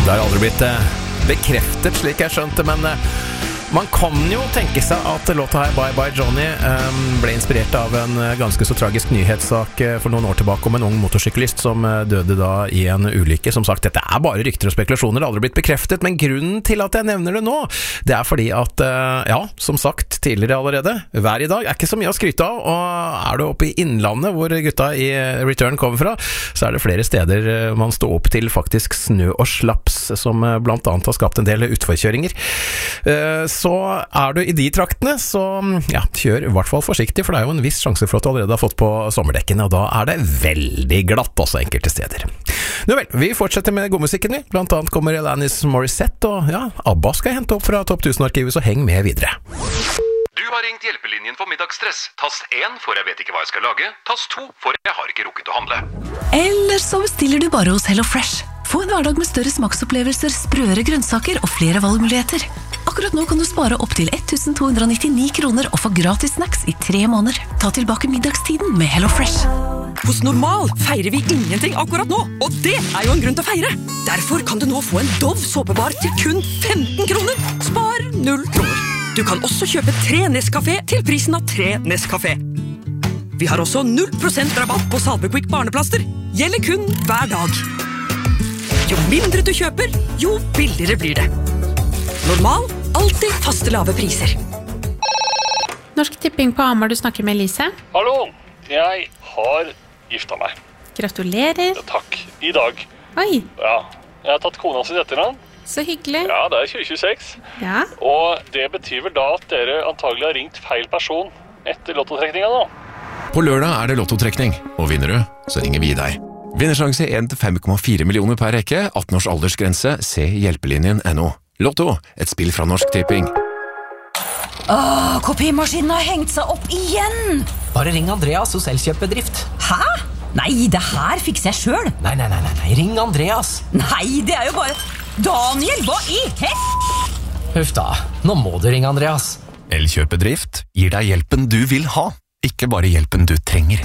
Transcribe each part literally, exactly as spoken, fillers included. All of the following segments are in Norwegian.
Det har aldri blitt bekreftet slik jeg skjønte, men man kan jo tenke seg at låta her Bye Bye Johnny ble inspirert av en ganske så tragisk nyhetssak for noen år tilbake om en ung motorsyklist som døde da i en ulykke. Som sagt, dette er bare rykter og spekulasjoner, det har aldri blitt bekreftet, men grunnen til at jeg nevner det nå, det er fordi at, ja, som sagt tidligere allerede, vær i dag er ikke så mye å skryte av, og er du oppe i Innlandet hvor gutta i Return kommer fra, så er det flere steder man står opp til faktisk snø og slaps, som blant annet har skapt en del utforkjøringer. Så er du i de traktene, så ja, kjør i hvert fall forsiktig, for det er jo en viss sjanse for at du allerede har fått på sommerdekkene, og da er det veldig glatt også enkelte steder. Nå vel, vi fortsetter med godmusikken vi. Blant annet kommer Alanis Morissette, og ja, ABBA skal jeg hente opp fra Topp tusen-arkivet, så heng med videre. Du har ringt hjelpelinjen for middagsstress. Tast én for jeg vet ikke hva jeg skal lage. Tast to for jeg har ikke rukket å handle. Eller så bestiller du bare hos Hello Fresh. Få en hverdag med større smaksopplevelser, sprøere grønnsaker og flere valgmuligheter. Akkurat nå kan du spare opp til ett tusen to hundre nittini kroner og få gratis snacks i tre måneder. Ta tilbake middagstiden med Hello Fresh. Hos Normal feirer vi ingenting akkurat nå, og det er jo en grunn til å feire. Derfor kan du nå få en Dove såpebar til kun femten kroner. Spar null kroner. Du kan også kjøpe tre Nescafé til prisen av tre Nescafé. Vi har også null prosent rabatt på Salvequick barneplaster. Gjelder kun hver dag. Jo mindre du kjøper, jo billigere blir det. Normal, alltid faste lave priser. Norsk Tipping på Hamar, du snakker med Elise. Hallo, jeg har gifta meg. Gratulerer. Ja, takk, i dag. Oi. Ja, jeg har tatt kona sitt etternavn. Så hyggelig. Ja, det er tjue tjueseks. Ja. Og det betyr vel da at dere antagelig har ringt feil person etter lottotrekninga nå. På lørdag er det lottotrekning, og vinner du, så ringer vi deg. Vinnersjanse én til fem komma fire millioner per rekke, atten års aldersgrense, se hjelpelinjen punktum no. Lotto, et spill fra Norsk Tipping. Åh, kopimaskinen har hengt seg opp igjen! Bare ring Andreas hos Elkjøp-bedrift. Hæ? Nei, det her fikser jeg selv. Nei, nei, nei, nei, ring Andreas. Nei, det er jo bare... Daniel, hva i hett? Huff da, nå må du ringe Andreas. Elkjøp-bedrift gir deg hjelpen du vil ha, ikke bare hjelpen du trenger.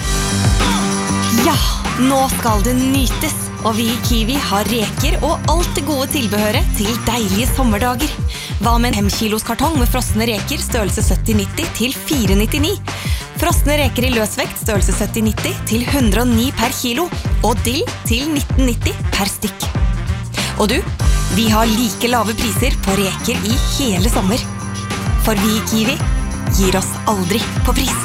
Ja, nå skal det nytes, og vi i Kiwi har reker og alt det gode tilbehøret til deilige sommerdager. Hva med en fem kilos kartong med frosne reker størrelse sytti nitti til fire nittini? Frosne reker i løsvekt størrelse sytti nitti til hundre og ni per kilo, og dill til nitten nitti per stykk. Og du, vi har like lave priser på reker i hele sommer. For vi i Kiwi gir oss aldri på pris.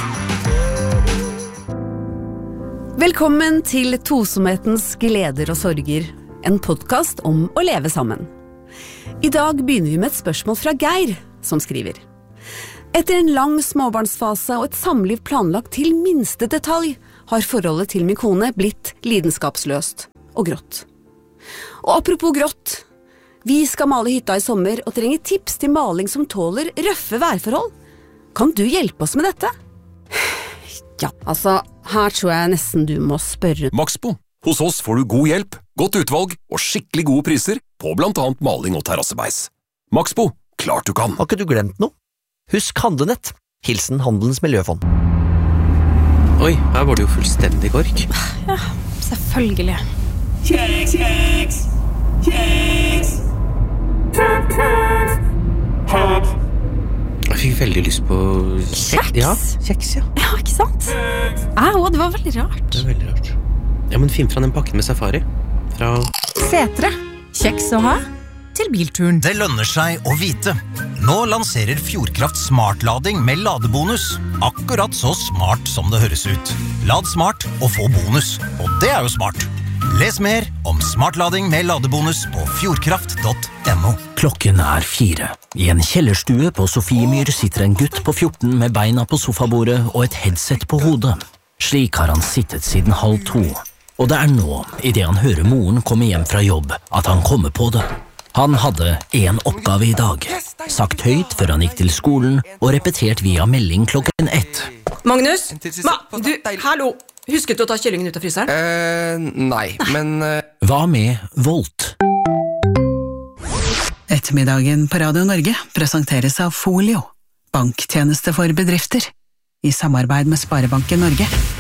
Velkommen til Tosomhetens gleder og sorger, en podcast om å leve sammen. I dag begynner vi med et spørsmål fra Geir, som skriver. Etter en lang småbarnsfase og et samliv planlagt til minste detalj, har forholdet til min kone blitt lidenskapsløst og grått. Og apropos grått, vi skal male hytta i sommer og trenger tips til maling som tåler røffe værforhold. Kan du hjelpe oss med dette? Ja, altså, her tror jeg nesten du må spørre. Maxbo. Hos oss får du god hjelp, godt utvalg og skikkelig gode priser på blant annet maling og terrassebeis. Maxbo. Klart du kan. Har ikke du glemt noe? Husk Handlenett. Hilsen Handelens Miljøfond. Oi, her var det jo fullstendig kork. Ja, selvfølgelig. Kjeks, kjeks, kjeks, kjeks, kjeks. Jeg fikk veldig lyst på... Kjeks? Ja, kjeks, ja. Ja, ikke sant? Au, det var veldig rart. Det var veldig rart. Ja, men finn fra den pakken med safari. Fra... Setre. Kjeks å ha til bilturen. Det lønner seg å vite. Nå lanserer Fjordkraft smartlading med ladebonus. Akkurat så smart som det høres ut. Lad smart og få bonus. Og det er jo smart. Les mer om smartlading med ladebonus på fjordkraft punktum no. Klokken er fire. I en kjellerstue på Sofiemyr sitter en gutt på fjorten med beina på sofabordet og et headset på hodet. Slik har han sittet siden halv to. Og det er nå, i det han hører moren komme hjem fra jobb, at han kommer på det. Han hadde en oppgave i dag, sagt høyt før han gikk til skolen og repetert via melding klokken ett. Magnus? Ma, du, hallo! Husket du å ta kyllingen ut av fryseren? Eh, nei, men... Uh... Hva med Volt? Ettermiddagen på Radio Norge presenteres av Folio, banktjeneste for bedrifter, i samarbeid med Sparebanken Norge.